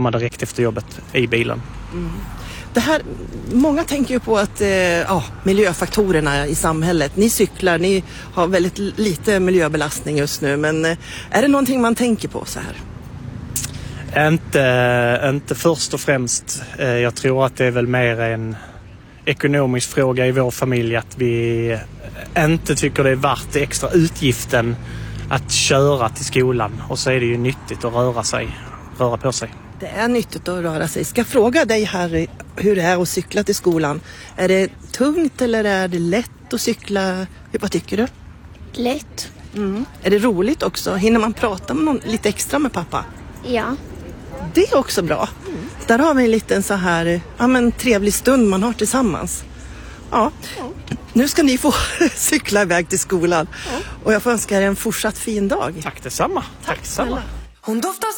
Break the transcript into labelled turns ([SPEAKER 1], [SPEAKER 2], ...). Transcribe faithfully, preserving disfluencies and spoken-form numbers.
[SPEAKER 1] komma direkt efter jobbet i bilen.
[SPEAKER 2] Mm. Det här, många tänker ju på att eh, ja, miljöfaktorerna i samhället. Ni cyklar, ni har väldigt lite miljöbelastning just nu. Men eh, är det någonting man tänker på så här?
[SPEAKER 1] Inte, inte först och främst. Eh, jag tror att det är väl mer en ekonomisk fråga i vår familj. Att vi inte tycker det är värt det extra utgiften att köra till skolan. Och så är det ju nyttigt att röra sig, röra på sig.
[SPEAKER 2] Det är nyttigt att röra sig. Ska jag fråga dig här hur det är att cykla till skolan? Är det tungt eller är det lätt att cykla? Vad tycker du?
[SPEAKER 3] Lätt.
[SPEAKER 2] Mm. Är det roligt också? Hinner man prata med någon, lite extra med pappa?
[SPEAKER 3] Ja.
[SPEAKER 2] Det är också bra. Mm. Där har vi en liten så här, ja, men trevlig stund man har tillsammans. Ja. Ja. Nu ska ni få cykla iväg till skolan. Ja. Och jag får önska er en fortsatt fin dag.
[SPEAKER 1] Tack detsamma. Tack, Tack detsamma.
[SPEAKER 2] Hon doftar